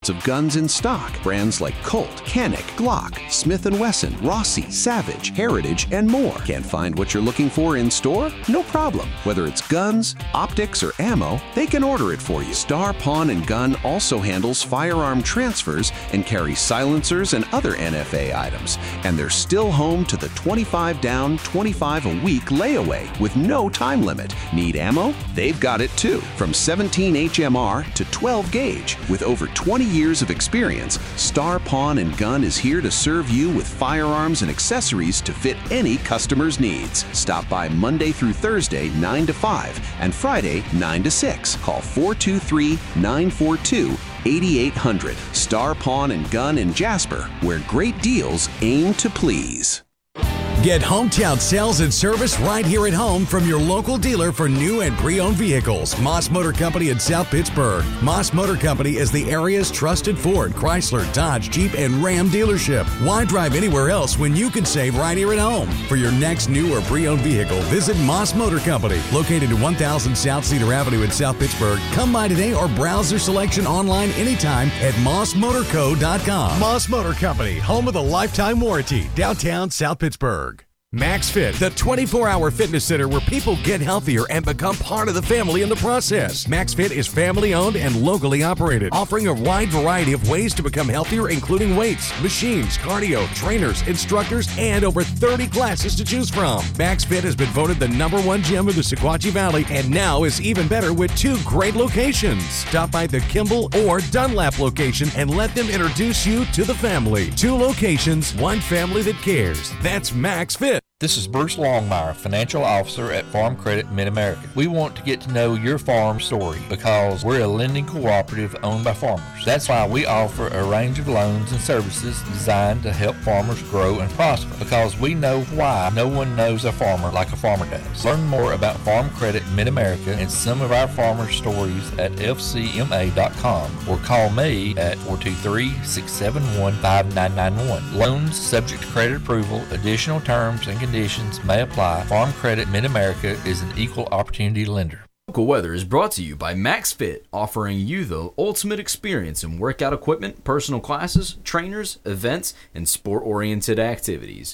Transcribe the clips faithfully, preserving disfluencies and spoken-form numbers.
of guns in stock. Brands like Colt, Canik, Glock, Smith and Wesson, Rossi, Savage, Heritage, and more. Can't find what you're looking for in store? No problem. Whether it's guns, optics, or ammo, they can order it for you. Star Pawn and Gun also handles firearm transfers and carries silencers and other N F A items. And they're still home to the twenty-five down, twenty-five a week layaway with no time limit. Need ammo? They've got it too. From seventeen H M R to twelve gauge. With over twenty years of experience, Star Pawn and Gun is here to serve you with firearms and accessories to fit any customer's needs. Stop by Monday through Thursday, nine to five, and Friday, nine to six. Call four two three, nine four two, eight eight hundred. Star Pawn and Gun in Jasper, where great deals aim to please. Get hometown sales and service right here at home from your local dealer for new and pre-owned vehicles. Moss Motor Company in South Pittsburgh. Moss Motor Company is the area's trusted Ford, Chrysler, Dodge, Jeep, and Ram dealership. Why drive anywhere else when you can save right here at home? For your next new or pre-owned vehicle, visit Moss Motor Company, located at one thousand South Cedar Avenue in South Pittsburgh. Come by today or browse their selection online anytime at moss motor co dot com. Moss Motor Company, home of the lifetime warranty, downtown South Pittsburgh. MaxFit, the twenty-four hour fitness center where people get healthier and become part of the family in the process. MaxFit is family owned and locally operated, offering a wide variety of ways to become healthier, including weights, machines, cardio, trainers, instructors, and over thirty classes to choose from. MaxFit has been voted the number one gym of the Sequatchie Valley and now is even better with two great locations. Stop by the Kimball or Dunlap location and let them introduce you to the family. Two locations, one family that cares. That's MaxFit. This is Bruce Longmire, Financial Officer at Farm Credit Mid-America. We want to get to know your farm story because we're a lending cooperative owned by farmers. That's why we offer a range of loans and services designed to help farmers grow and prosper, because we know why no one knows a farmer like a farmer does. Learn more about Farm Credit Mid-America and some of our farmer stories at f c m a dot com or call me at four two three, six seven one, five nine nine one. Loans subject to credit approval. Additional terms and conditions Conditions may apply. Farm Credit Mid-America is an equal opportunity lender. Local Weather is brought to you by MaxFit, offering you the ultimate experience in workout equipment, personal classes, trainers, events, and sport-oriented activities.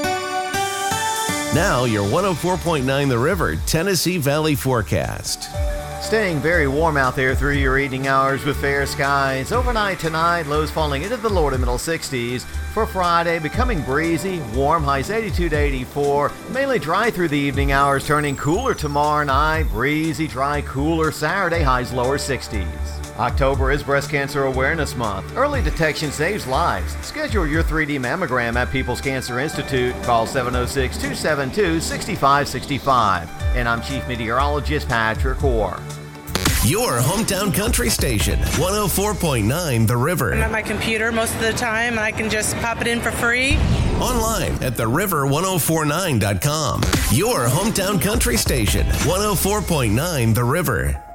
Now your one oh four point nine The River Tennessee Valley forecast. Staying very warm out there through your evening hours with fair skies. Overnight tonight, lows falling into the lower to middle sixties. For Friday, becoming breezy, warm, highs eighty-two to eighty-four. Mainly dry through the evening hours, turning cooler tomorrow night. Breezy, dry, cooler Saturday, highs lower sixties. October is Breast Cancer Awareness Month. Early detection saves lives. Schedule your three D mammogram at People's Cancer Institute. Call seven oh six, two seven two, six five six five. And I'm Chief Meteorologist Patrick Orr. Your hometown country station, one oh four point nine The River. I'm at my computer most of the time, and I can just pop it in for free. Online at the river ten forty-nine dot com. Your hometown country station, one oh four point nine The River.